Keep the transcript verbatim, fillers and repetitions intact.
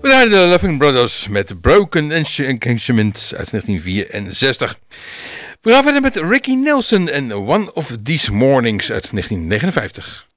We draaien de Loving Brothers met Broken Engagement uit negentien vierenzestig. We gaan verder met Ricky Nelson en One of These Mornings uit negentien negenenvijftig.